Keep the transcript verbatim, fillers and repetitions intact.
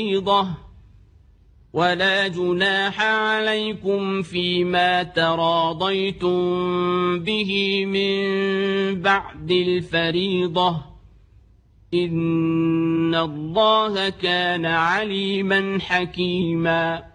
ولا جناح عليكم فيما تراضيتم به من بعد الفريضة إن الله كان عليما حكيما